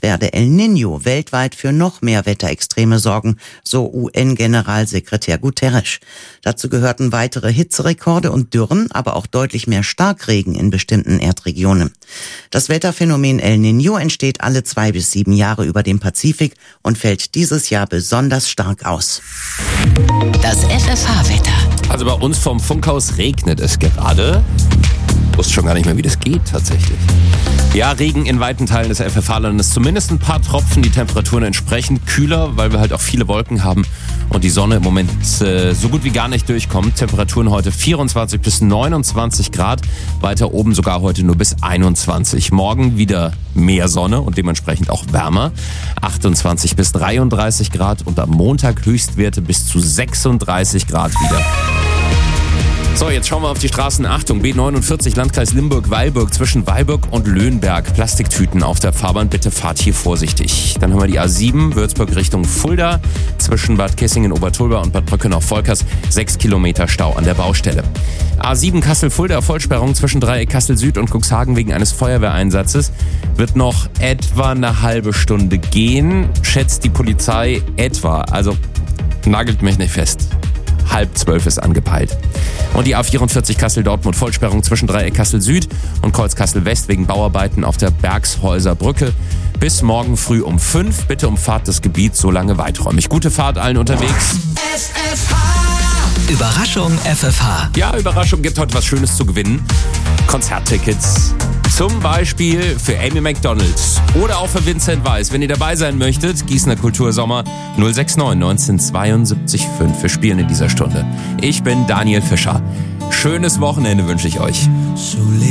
werde El Niño weltweit für noch mehr Wetterextreme sorgen, so UN-Generalsekretär Guterres. Dazu gehörten weitere Hitzerekorde und Dürren, aber auch deutlich mehr Starkregen in bestimmten Erdregionen. Das Wetterphänomen El Niño entsteht alle 2 bis 7 Jahre über dem Pazifik und fällt dieses Jahr besonders stark aus. Das FFH-Wetter. Also bei uns vom Funkhaus regnet es gerade. Ich wusste schon gar nicht mehr, wie das geht tatsächlich. Ja, Regen in weiten Teilen des FFH-Landes. Zumindest ein paar Tropfen, die Temperaturen entsprechend kühler, weil wir halt auch viele Wolken haben und die Sonne im Moment so gut wie gar nicht durchkommt. Temperaturen heute 24 bis 29 Grad. Weiter oben sogar heute nur bis 21. Morgen wieder mehr Sonne und dementsprechend auch wärmer. 28 bis 33 Grad und am Montag Höchstwerte bis zu 36 Grad wieder. So, jetzt schauen wir auf die Straßen. Achtung, B49 Landkreis Limburg-Weilburg zwischen Weilburg und Löhnberg. Plastiktüten auf der Fahrbahn, bitte fahrt hier vorsichtig. Dann haben wir die A7 Würzburg Richtung Fulda zwischen Bad Kissingen-Obertolba und Bad Brückenau-Volkers. 6 Kilometer Stau an der Baustelle. A7 Kassel-Fulda Vollsperrung zwischen Dreieck Kassel-Süd und Cuxhagen wegen eines Feuerwehreinsatzes. Wird noch etwa eine halbe Stunde gehen, schätzt die Polizei etwa. Also nagelt mich nicht fest. 11:30 ist angepeilt. Und die A44 Kassel-Dortmund Vollsperrung zwischen Dreieck Kassel-Süd und Kreuz Kassel-West wegen Bauarbeiten auf der Bergshäuser Brücke. Bis morgen früh um 5. Bitte umfahrt das Gebiet so lange weiträumig. Gute Fahrt allen unterwegs. Überraschung FFH. Ja, Überraschung, gibt heute was Schönes zu gewinnen. Konzerttickets. Zum Beispiel für Amy Macdonald oder auch für Vincent Weiss. Wenn ihr dabei sein möchtet, Gießener Kultursommer 069 1972 5. Wir spielen in dieser Stunde. Ich bin Daniel Fischer. Schönes Wochenende wünsche ich euch.